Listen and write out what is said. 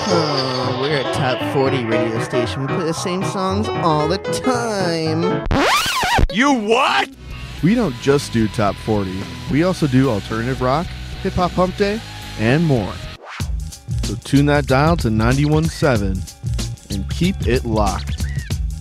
Oh, we're a top 40 radio station. We play the same songs all the time. You what? We don't just do top 40. We also do alternative rock, hip-hop hump day, and more. So tune that dial to 91.7 and keep it locked.